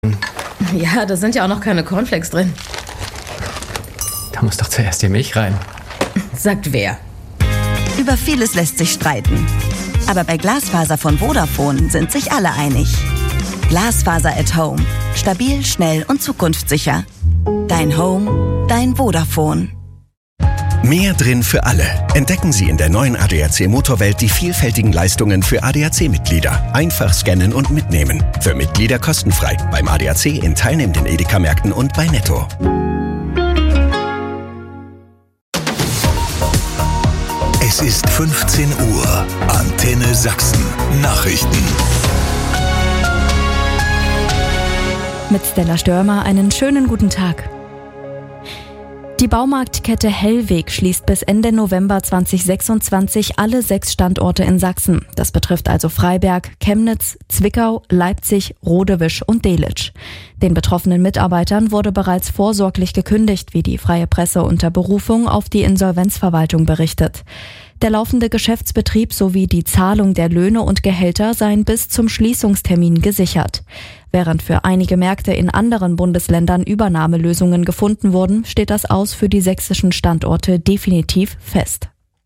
Ja, da sind ja auch noch keine Cornflakes drin. Da muss doch zuerst die Milch rein. Sagt wer? Über vieles lässt sich streiten. Aber bei Glasfaser von Vodafone sind sich alle einig. Glasfaser at Home. Stabil, schnell und zukunftssicher. Dein Home, dein Vodafone. Mehr drin für alle. Entdecken Sie in der neuen ADAC Motorwelt die vielfältigen Leistungen für ADAC-Mitglieder. Einfach scannen und mitnehmen. Für Mitglieder kostenfrei. Beim ADAC in teilnehmenden Edeka-Märkten und bei Netto. Es ist 15 Uhr. Antenne Sachsen. Nachrichten. Mit Stella Störmer einen schönen guten Tag. Die Baumarktkette Hellweg schließt bis Ende November 2026 alle 6 Standorte in Sachsen. Das betrifft also Freiberg, Chemnitz, Zwickau, Leipzig, Rodewisch und Delitzsch. Den betroffenen Mitarbeitern wurde bereits vorsorglich gekündigt, wie die Freie Presse unter Berufung auf die Insolvenzverwaltung berichtet. Der laufende Geschäftsbetrieb sowie die Zahlung der Löhne und Gehälter seien bis zum Schließungstermin gesichert. Während für einige Märkte in anderen Bundesländern Übernahmelösungen gefunden wurden, steht das aus für die sächsischen Standorte definitiv fest.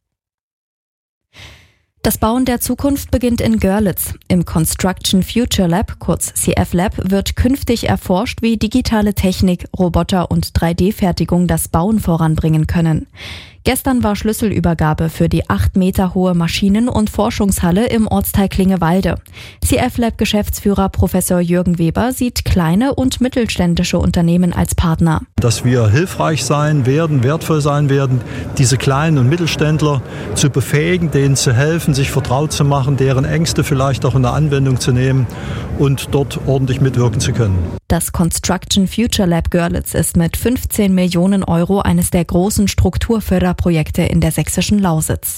Das Bauen der Zukunft beginnt in Görlitz. Im Construction Future Lab, kurz CF Lab, wird künftig erforscht, wie digitale Technik, Roboter und 3D-Fertigung das Bauen voranbringen können. Gestern war Schlüsselübergabe für die 8 Meter hohe Maschinen- und Forschungshalle im Ortsteil Klingewalde. CF Lab Geschäftsführer Professor Jürgen Weber sieht kleine und mittelständische Unternehmen als Partner. Dass wir hilfreich sein werden, wertvoll sein werden, diese kleinen und Mittelständler zu befähigen, denen zu helfen, sich vertraut zu machen, deren Ängste vielleicht auch in der Anwendung zu nehmen und dort ordentlich mitwirken zu können. Das Construction Future Lab Görlitz ist mit 15 Millionen Euro eines der großen Strukturförderprojekte in der sächsischen Lausitz.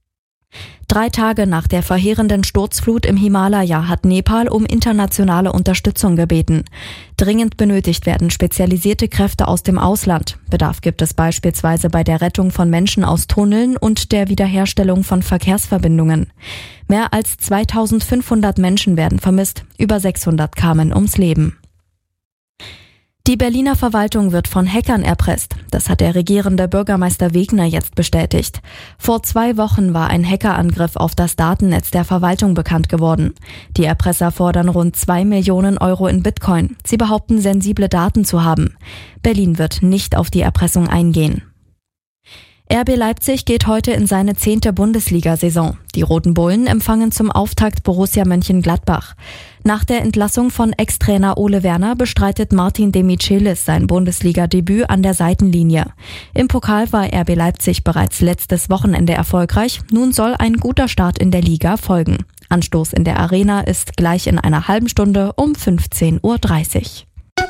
3 Tage nach der verheerenden Sturzflut im Himalaya hat Nepal um internationale Unterstützung gebeten. Dringend benötigt werden spezialisierte Kräfte aus dem Ausland. Bedarf gibt es beispielsweise bei der Rettung von Menschen aus Tunneln und der Wiederherstellung von Verkehrsverbindungen. Mehr als 2500 Menschen werden vermisst, über 600 kamen ums Leben. Die Berliner Verwaltung wird von Hackern erpresst. Das hat der regierende Bürgermeister Wegner jetzt bestätigt. Vor 2 Wochen war ein Hackerangriff auf das Datennetz der Verwaltung bekannt geworden. Die Erpresser fordern rund 2 Millionen Euro in Bitcoin. Sie behaupten, sensible Daten zu haben. Berlin wird nicht auf die Erpressung eingehen. RB Leipzig geht heute in seine 10. Bundesliga-Saison. Die Roten Bullen empfangen zum Auftakt Borussia Mönchengladbach. Nach der Entlassung von Ex-Trainer Ole Werner bestreitet Martin de Michelis sein Bundesliga-Debüt an der Seitenlinie. Im Pokal war RB Leipzig bereits letztes Wochenende erfolgreich. Nun soll ein guter Start in der Liga folgen. Anstoß in der Arena ist gleich in einer halben Stunde um 15:30 Uhr.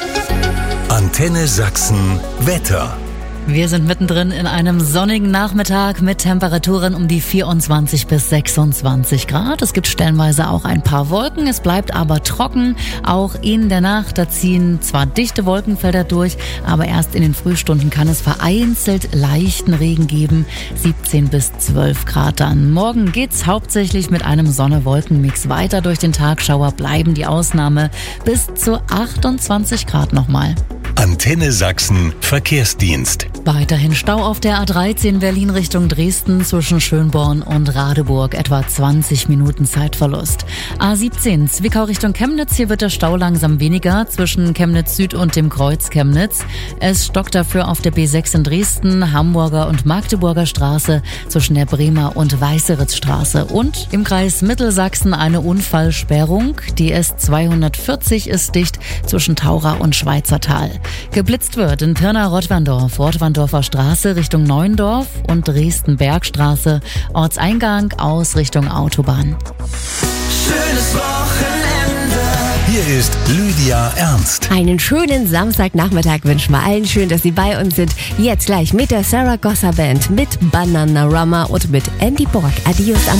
Antenne Sachsen Wetter. Wir sind mittendrin in einem sonnigen Nachmittag mit Temperaturen um die 24 bis 26 Grad. Es gibt stellenweise auch ein paar Wolken, es bleibt aber trocken. Auch in der Nacht, da ziehen zwar dichte Wolkenfelder durch, aber erst in den Frühstunden kann es vereinzelt leichten Regen geben. 17 bis 12 Grad dann. Morgen geht's hauptsächlich mit einem Sonne-Wolken-Mix weiter. Durch den Tag Schauer bleiben die Ausnahme bis zu 28 Grad nochmal. Antenne Sachsen Verkehrsdienst. Weiterhin Stau auf der A13 Berlin Richtung Dresden zwischen Schönborn und Radeburg. Etwa 20 Minuten Zeitverlust. A17 Zwickau Richtung Chemnitz. Hier wird der Stau langsam weniger zwischen Chemnitz Süd und dem Kreuz Chemnitz. Es stockt dafür auf der B6 in Dresden, Hamburger und Magdeburger Straße zwischen der Bremer und Weißeritzstraße. Und im Kreis Mittelsachsen eine Unfallsperrung. Die S240 ist dicht zwischen Taura und Schweizertal. Geblitzt wird in Pirna-Rottwandorf, Rottwandorfer Straße Richtung Neuendorf und Dresden-Bergstraße, Ortseingang aus Richtung Autobahn. Schönes Wochenende. Hier ist Lydia Ernst. Einen schönen Samstagnachmittag wünschen wir allen. Schön, dass Sie bei uns sind. Jetzt gleich mit der Saragossa Band, mit Bananarama und mit Andy Borg. Adios.